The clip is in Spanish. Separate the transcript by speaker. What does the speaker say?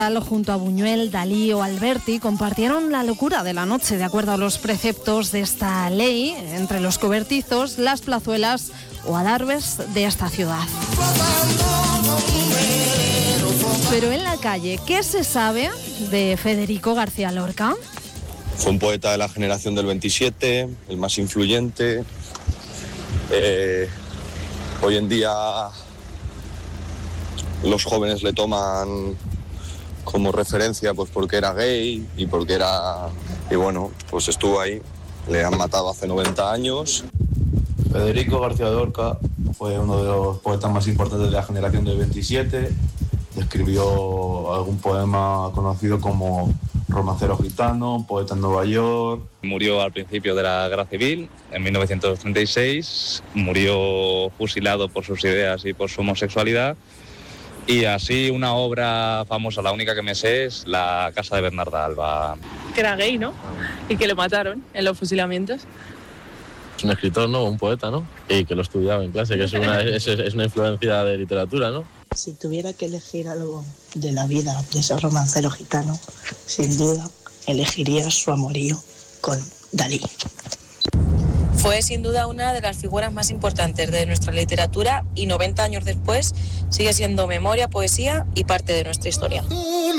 Speaker 1: Junto a Buñuel, Dalí o Alberti compartieron la locura de la noche de acuerdo a los preceptos de esta ley, entre los cobertizos, las plazuelas o adarves de esta ciudad. Pero en la calle, ¿qué se sabe de Federico García Lorca?
Speaker 2: Fue un poeta de la generación del 27, el más influyente. Hoy en día los jóvenes le toman como referencia pues porque era gay y bueno, pues estuvo ahí. Le han matado hace 90 años.
Speaker 3: Federico García Lorca fue uno de los poetas más importantes de la generación del 27. Escribió algún poema conocido como Romancero Gitano, Poeta en Nueva York.
Speaker 4: Murió al principio de la Guerra Civil, en 1936. Murió fusilado por sus ideas y por su homosexualidad. Y así una obra famosa, la única que me sé, es La Casa de Bernarda Alba.
Speaker 5: Que era gay, ¿no? Y que lo mataron en los fusilamientos.
Speaker 6: Es un escritor, ¿no? Un poeta, ¿no? Y que lo estudiaba en clase, que es una influencia de literatura, ¿no?
Speaker 7: Si tuviera que elegir algo de la vida de ese romancero gitano, sin duda elegiría su amorío con Dalí.
Speaker 8: Fue sin duda una de las figuras más importantes de nuestra literatura y 90 años después sigue siendo memoria, poesía y parte de nuestra historia.